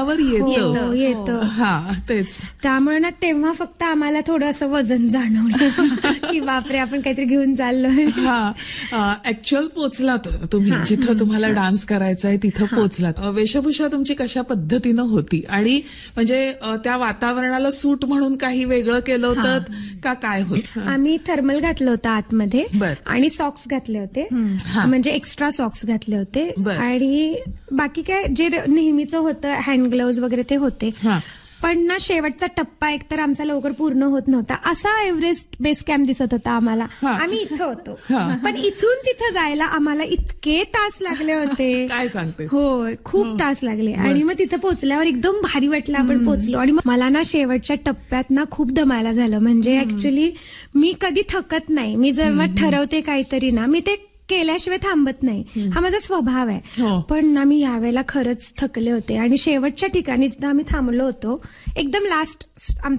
अंगावर येतं. हा तेच. त्यामुळे ना तेव्हा फक्त आम्हाला थोडं असं वजन जाणवलं की बापरे आपण काहीतरी घेऊन चाललोय. हा ऍक्च्युअल पोचलात तुम्ही जिथं तुम्हाला डान्स करायचा आहे तिथं पोचलात. वेशभूषा तुमची कशा पद्धतीनं होती आणि म्हणजे त्या वातावरणाला सूट म्हणून काही वेगळं केलं होतं का काय होतं? आम्ही थर्मल घातलं होतं आतमध्ये आणि सॉक्स घातले होते, म्हणजे एक्स्ट्रा सॉक्स घातले होते आणि बाकी काय जे नेहमीचं होतं हँड ग्लोव्ज वगैरे ते होते. पण ना शेवटचा टप्पा एकतर आमचा लवकर पूर्ण होत नव्हता. असा एव्हरेस्ट बेस कॅम्प दिसत होता आम्हाला. आम्ही इथं होतो पण इथून तिथं जायला आम्हाला इतके तास लागले होते. काय सांगते? होय, खूप तास लागले. आणि मग तिथं पोहोचल्यावर एकदम भारी वाटलं आपण पोहोचलो. आणि मला ना शेवटच्या टप्प्यात ना खूप दमायला झालं. म्हणजे ऍक्च्युली मी कधी थकत नाही. मी जेव्हा ठरवते काहीतरी ना मी ते केल्याशिवाय थांबत नाही. हा माझा स्वभाव आहे. पण ना मी यावेळेला खरंच थकले होते आणि शेवटच्या ठिकाणी जिथं आम्ही थांबलो होतो एकदम लास्ट